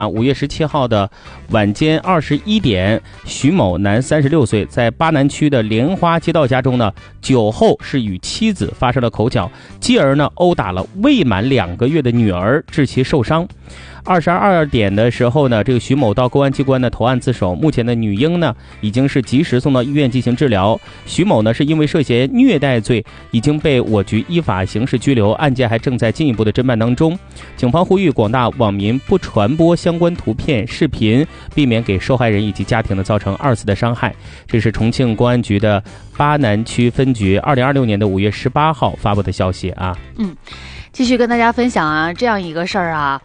5月17号的晚间21点，徐某男36岁，在巴南区的莲花街道家中呢，酒后是与妻子发生了口角，继而呢殴打了未满2个月的女儿，致其受伤。22点的时候呢，这个徐某到公安机关呢投案自首，目前的女婴呢已经是及时送到医院进行治疗。徐某呢是因为涉嫌虐待罪已经被我局依法刑事拘留，案件还正在进一步的侦办当中。警方呼吁广大网民不传播相关图片、视频，避免给受害人以及家庭的造成2次的伤害。这是重庆公安局的巴南区分局2026年的5月18号发布的消息啊。 继续跟大家分享这样一个事儿啊，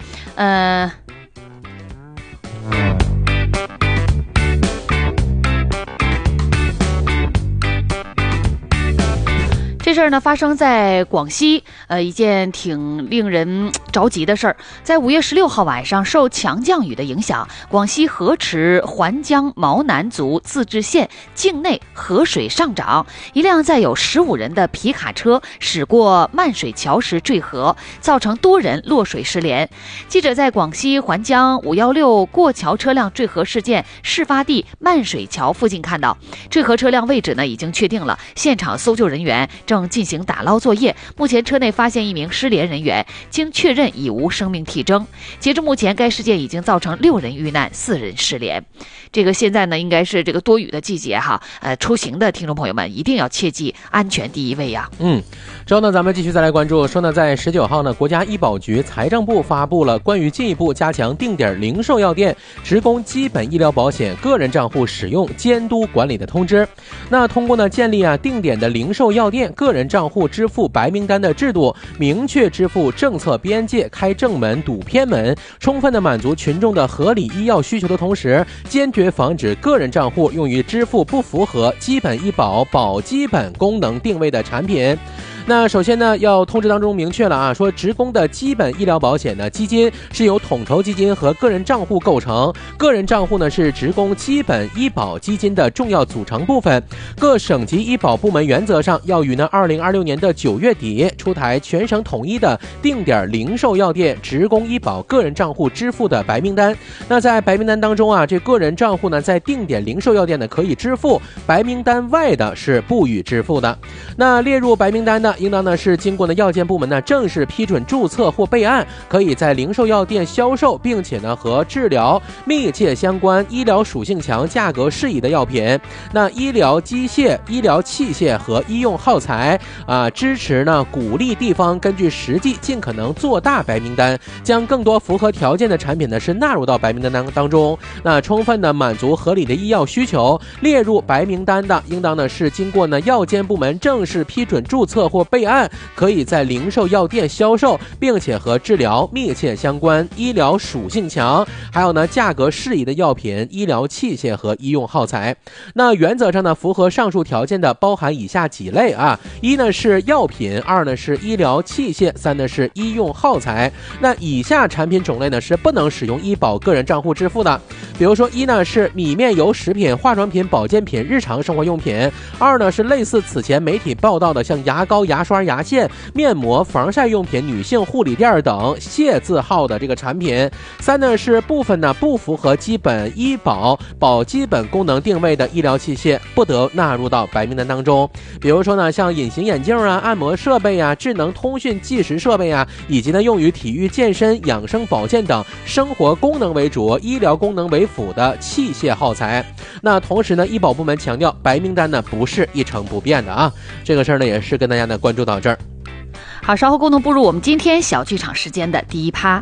这事儿呢发生在广西，一件挺令人着急的事儿。在5月16号晚上，受强降雨的影响，广西河池环江毛南族自治县境内河水上涨，一辆载有15人的皮卡车驶过漫水桥时坠河，造成多人落水失联。记者在广西环江516过桥车辆坠河事件事发地漫水桥附近看到，坠河车辆位置呢已经确定了，现场搜救人员正进行打捞作业。目前车内发现一名失联人员，经确认已无生命体征。截至目前，该事件已经造成6人遇难，4人失联。这个现在呢，应该是这个多雨的季节哈，出行的听众朋友们一定要切记安全第一位呀。 之后呢，咱们继续再来关注，说呢，在19号呢，国家医保局、财政部发布了关于进一步加强定点零售药店职工基本医疗保险个人账户使用监督管理的通知。那通过呢建立定点的零售药店个人账户支付白名单的制度，明确支付政策边界，开正门堵偏门，充分的满足群众的合理医药需求的同时，坚决防止个人账户用于支付不符合基本医保保基本功能定位的产品。那首先呢，要通知当中明确了说职工的基本医疗保险的基金是由统筹基金和个人账户构成，个人账户呢是职工基本医保基金的重要组成部分。各省级医保部门原则上要于2026年的9月底出台全省统一的定点零售药店职工医保个人账户支付的白名单。那在白名单当中这个人账户呢在定点零售药店呢可以支付，白名单外的是不予支付的。那列入白名单呢，应当呢是经过药监部门呢正式批准注册或备案，可以在零售药店销售，并且呢和治疗密切相关、医疗属性强、价格适宜的药品。那医疗机械、医疗器械和医用耗材支持呢鼓励地方根据实际尽可能做大白名单，将更多符合条件的产品呢是纳入到白名单当中。那充分的满足合理的医药需求，列入白名单的，应当呢是经过呢药监部门正式批准注册或备案，可以在零售药店销售，并且和治疗密切相关、医疗属性强，还有呢价格适宜的药品、医疗器械和医用耗材。那原则上呢，符合上述条件的包含以下几类一呢是药品，二呢是医疗器械，三呢是医用耗材。那以下产品种类呢是不能使用医保个人账户支付的，比如说一呢是米面油食品、化妆品、保健品、日常生活用品；二呢是类似此前媒体报道的像牙膏、牙刷、牙线、面膜、防晒用品、女性护理垫等械字号的这个产品；三呢是部分呢不符合基本医保保基本功能定位的医疗器械，不得纳入到白名单当中。比如说呢像隐形眼镜按摩设备智能通讯计时设备以及呢用于体育健身、养生保健等生活功能为主、医疗功能为辅的器械耗材。那同时呢，医保部门强调白名单呢不是一成不变的这个事儿呢也是跟大家呢关注到这儿。 好，稍后共同步入我们今天小剧场时间的第一趴。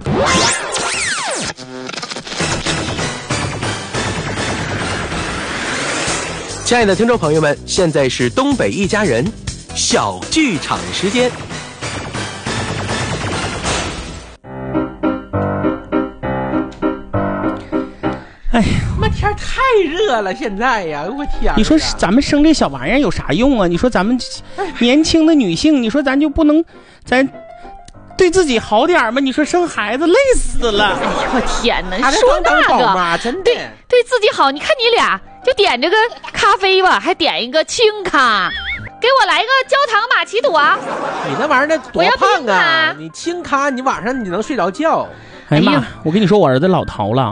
亲爱的听众朋友们，现在是东北一家人小剧场时间。 哎呀， 妈天太热了，现在呀，我天！ 你说咱们生这小玩意儿有啥用啊？你说咱们年轻的女性，你说咱就不能咱对自己好点吗？你说生孩子累死了！ 哎呀，我天哪！说那个真的对自己好，你看你俩就点这个咖啡吧，还点一个清咖，给我来个焦糖玛奇朵。 你那玩意儿多胖啊！你清咖，你晚上你能睡着觉？ 哎呀妈， 哎呀我跟你说，我儿子老淘了。